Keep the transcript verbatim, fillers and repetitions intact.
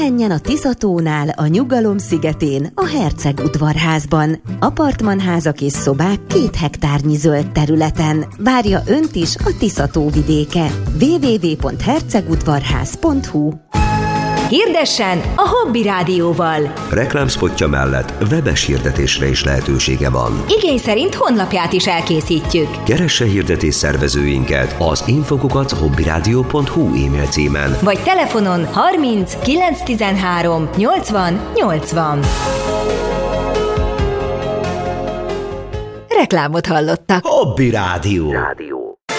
pihenjen a Tiszatónál, a Nyugalom szigetén, a Herceg udvarházban. Apartmanházak és szobák két hektárnyi zöld területen. Várja önt is a Tiszató vidéke. double-u double-u double-u pont hercegudvarház pont hu. Hirdessen a Hobby Rádióval! Reklámszpotja mellett webes hirdetésre is lehetősége van. Igény szerint honlapját is elkészítjük. Keresse hirdetés szervezőinket az infokukat hobbyradio pont hu e-mail címen. Vagy telefonon harminc kilenc tizenhárom nyolcvan nyolcvan. Reklámot hallottak. Hobby Rádió. Rádió.